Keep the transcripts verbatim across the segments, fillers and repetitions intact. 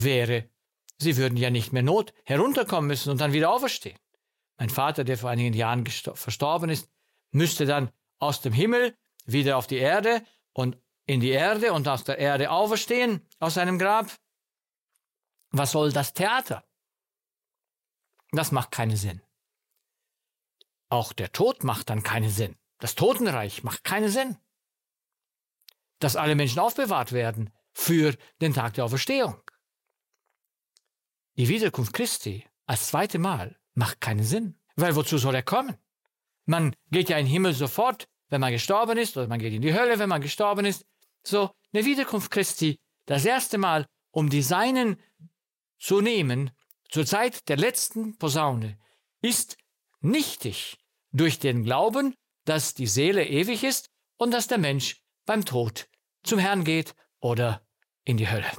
wäre, sie würden ja nicht mehr Not herunterkommen müssen und dann wieder auferstehen. Mein Vater, der vor einigen Jahren verstorben ist, müsste dann aus dem Himmel wieder auf die Erde und in die Erde und aus der Erde auferstehen, aus seinem Grab. Was soll das Theater? Das macht keinen Sinn. Auch der Tod macht dann keinen Sinn. Das Totenreich macht keinen Sinn. Dass alle Menschen aufbewahrt werden für den Tag der Auferstehung. Die Wiederkunft Christi als zweite Mal macht keinen Sinn. Weil wozu soll er kommen? Man geht ja in den Himmel sofort, wenn man gestorben ist, oder man geht in die Hölle, wenn man gestorben ist. So, eine Wiederkunft Christi, das erste Mal, um die Seinen zu nehmen, zur Zeit der letzten Posaune, ist nichtig durch den Glauben, dass die Seele ewig ist und dass der Mensch beim Tod zum Herrn geht oder in die Hölle.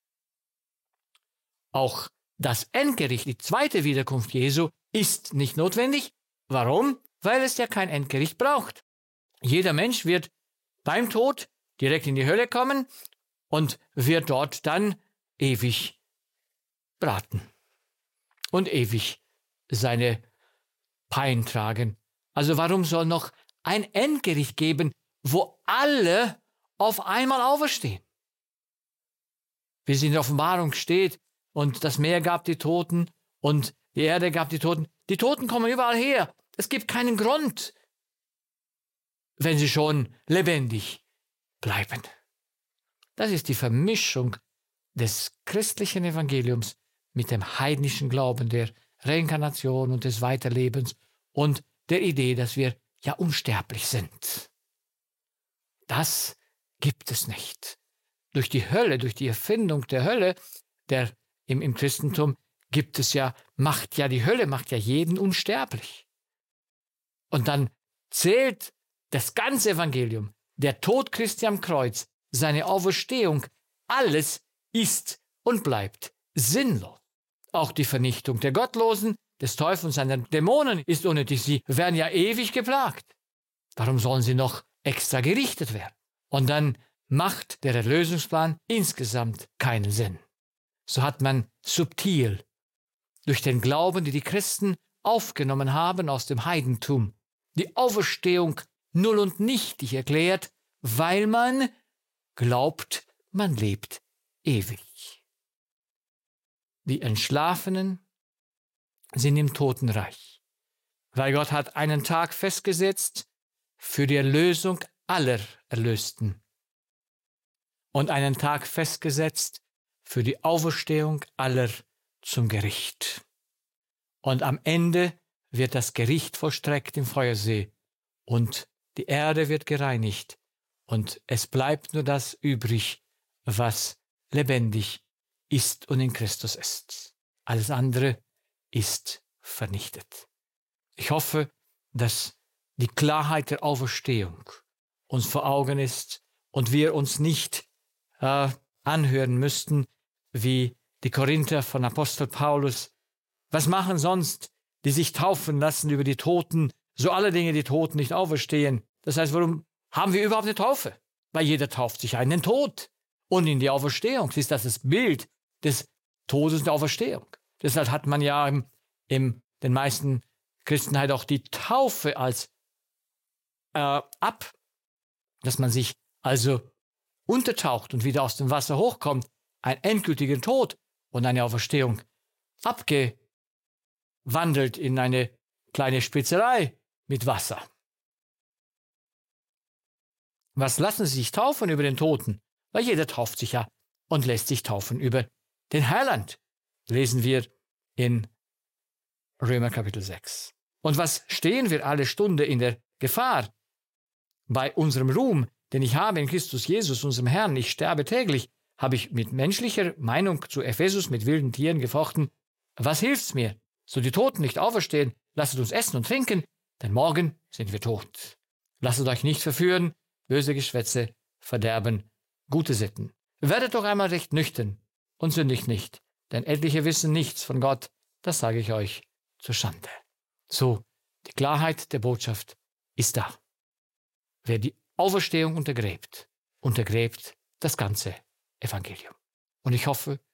Auch das Endgericht, die zweite Wiederkunft Jesu, ist nicht notwendig. Warum? Weil es ja kein Endgericht braucht. Jeder Mensch wird beim Tod direkt in die Hölle kommen und wird dort dann ewig braten und ewig seine Pein tragen. Also warum soll noch ein Endgericht geben, wo alle auf einmal auferstehen? Wie es in der Offenbarung steht, und das Meer gab die Toten und die Erde gab die Toten. Die Toten kommen überall her. Es gibt keinen Grund, wenn sie schon lebendig bleiben. Das ist die Vermischung des christlichen Evangeliums mit dem heidnischen Glauben der Reinkarnation und des Weiterlebens und der Idee, dass wir ja unsterblich sind. Das gibt es nicht. Durch die Hölle, durch die Erfindung der Hölle, der im, im Christentum gibt es ja, macht ja die Hölle, macht ja jeden unsterblich. Und dann zählt das ganze Evangelium, der Tod Christi am Kreuz, seine Auferstehung, alles ist und bleibt sinnlos. Auch die Vernichtung der Gottlosen, des Teufels und seiner Dämonen ist unnötig. Sie werden ja ewig geplagt. Warum sollen sie noch extra gerichtet werden? Und dann macht der Erlösungsplan insgesamt keinen Sinn. So hat man subtil durch den Glauben, die die Christen aufgenommen haben aus dem Heidentum, die Auferstehung null und nichtig erklärt, weil man glaubt, man lebt ewig. Die Entschlafenen sind im Totenreich, weil Gott hat einen Tag festgesetzt für die Erlösung aller Erlösten und einen Tag festgesetzt für die Auferstehung aller zum Gericht. Und am Ende wird das Gericht vollstreckt im Feuersee und die Erde wird gereinigt und es bleibt nur das übrig, was lebendig ist und in Christus ist. Alles andere ist vernichtet. Ich hoffe, dass die Klarheit der Auferstehung uns vor Augen ist und wir uns nicht äh, anhören müssten, wie die Korinther von Apostel Paulus. Was machen sonst, die sich taufen lassen über die Toten, so alle Dinge die Toten nicht auferstehen? Das heißt, warum haben wir überhaupt eine Taufe? Weil jeder tauft sich ein in den Tod und in die Auferstehung. Ist das das Bild des Todes und der Auferstehung? Deshalb hat man ja im, im den meisten Christenheit auch die Taufe als äh, ab, dass man sich also untertaucht und wieder aus dem Wasser hochkommt, ein endgültiger Tod und eine Auferstehung abgewandelt in eine kleine Spitzerei mit Wasser. Was lassen Sie sich taufen über den Toten? Weil jeder tauft sich ja und lässt sich taufen über den Heiland. Lesen wir in Römer Kapitel sechs. Und was stehen wir alle Stunde in der Gefahr? Bei unserem Ruhm, den ich habe in Christus Jesus, unserem Herrn, ich sterbe täglich, habe ich mit menschlicher Meinung zu Ephesus mit wilden Tieren gefochten. Was hilft's mir? So die Toten nicht auferstehen, lasset uns essen und trinken, denn morgen sind wir tot. Lasset euch nicht verführen, böse Geschwätze verderben gute Sitten. Werdet doch einmal recht nüchtern und sündigt nicht, denn etliche wissen nichts von Gott, das sage ich euch zur Schande. So, die Klarheit der Botschaft ist da. Wer die Auferstehung untergräbt, untergräbt das ganze Evangelium. Und ich hoffe,